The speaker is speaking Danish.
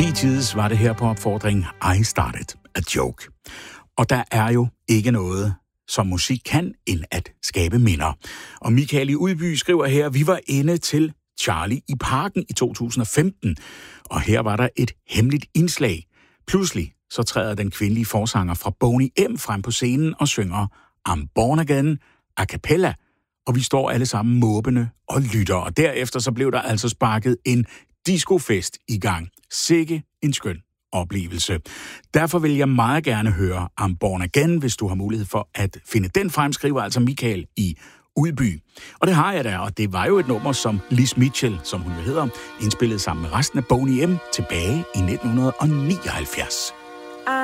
Bee Gees var det her på opfordring I Started a Joke. Og der er jo ikke noget, som musik kan, end at skabe minder. Og Michael i Udby skriver her, vi var inde til Charlie i Parken i 2015, og her var der et hemmeligt indslag. Pludselig så træder den kvindelige forsanger fra Boney M. frem på scenen og synger I'm Born Again a cappella, og vi står alle sammen måbende og lytter. Og derefter så blev der altså sparket en discofest i gang. Sikke en skøn oplevelse. Derfor vil jeg meget gerne høre I'm Born Again, hvis du har mulighed for at finde den frem, skriver altså Michael i Udby. Og det har jeg da, og det var jo et nummer, som Liz Mitchell, som hun jo hedder, indspillede sammen med resten af Boney M. tilbage i 1979.